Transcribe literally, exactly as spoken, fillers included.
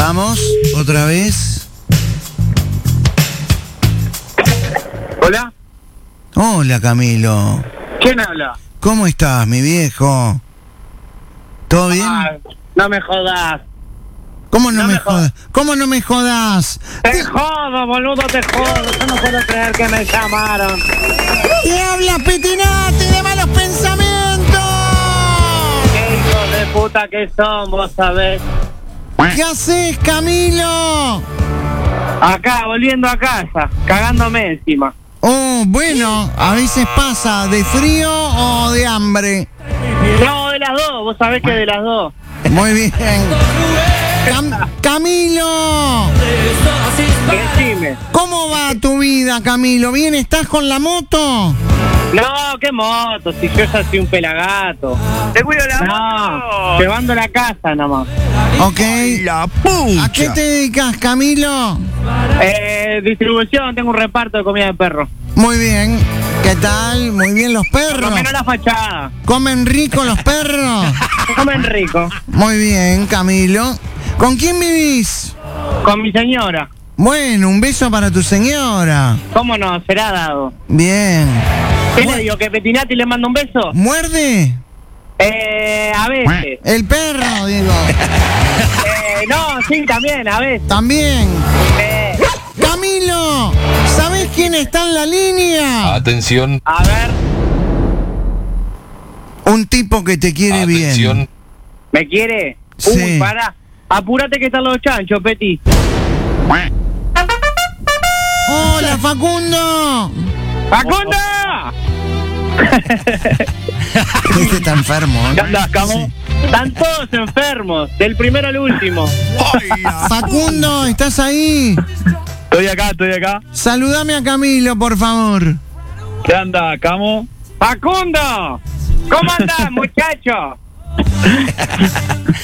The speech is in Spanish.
Vamos, otra vez. Hola. Hola, Camilo. ¿Quién habla? ¿Cómo estás, mi viejo? ¿Todo bien? Ah, no me jodas. ¿Cómo no, no me me jodas? ¿Cómo no me jodas? Te jodo, boludo, te jodo. Yo no puedo creer que me llamaron. ¡Te habla Petinati de malos pensamientos! Qué hijos de puta que son, vos sabés. ¿Qué haces, Camilo? Acá, volviendo a casa, cagándome encima. Oh, bueno, a veces pasa, ¿de frío o de hambre? No, de las dos, vos sabés que de las dos. Muy bien. Cam- Camilo, Decime. ¿cómo va tu vida, Camilo? ¿Bien? ¿Estás con la moto? No, qué moto, si yo ya soy un pelagato. ¡Te cuido la No, moto! llevando la casa nomás. Ok. ¡La pucha! ¿A qué te dedicas, Camilo? Eh, distribución, tengo un reparto de comida de perro. Muy bien. ¿Qué tal? Muy bien, los Por lo perros. menos la fachada. ¿Comen rico los perros? Comen rico. Muy bien, Camilo. ¿Con quién vivís? Con mi señora. Bueno, un beso para tu señora. ¿Cómo no? Será dado. Bien. ¿Qué le digo? ¿Que Petinati le manda un beso? ¿Muerde? Eh, a veces. El perro, digo. Eh, no, sí, también, a veces. También. Eh, Camilo, ¿sabés quién está en la línea? Atención, a ver, Un tipo que te quiere atención. bien. ¿me quiere? Sí. Uy, para. Apúrate que están los chanchos, Peti. ¡Hola, Facundo! ¡Facundo! Este está enfermo, ¿eh? ¿Qué andás, Camo? Están todos enfermos, del primero al último. Facundo, ¿estás ahí? Estoy acá, estoy acá. Saludame a Camilo, por favor. ¿Qué anda, Camo? ¡Facundo! ¿Cómo andás, muchacho?